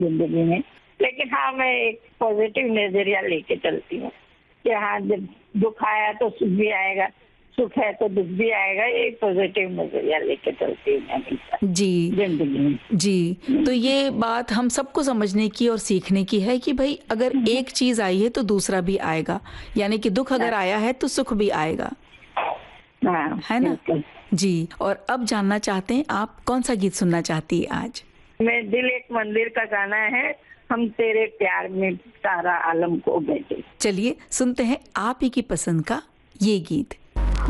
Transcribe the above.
जिंदगी में। लेकिन हाँ, मैं एक पॉजिटिव नजरिया लेके चलती हूँ कि हाँ, जब दुख आया तो सुख भी आएगा, सुख है तो दुख भी आएगा। ये पॉजिटिव नजरिया लेके चलती हूँ मैं हमेशा जी, जिंदगी में। जी। तो ये बात हम सबको समझने की और सीखने की है कि भई अगर एक चीज़ आई है तो दूसरा भी आएगा, यानी कि दुःख अगर आया है तो सुख भी आएगा, हाँ, है ना? बिल्कुल। जी, और अब जानना चाहते हैं आप कौन-सा गीत सुनना चाहती हैं आज? मैं दिल एक मंदिर का गाना है, हम तेरे प्यार में सारा आलम खो बैठे। चलिए सुनते हैं आप ही की पसंद का ये गीत।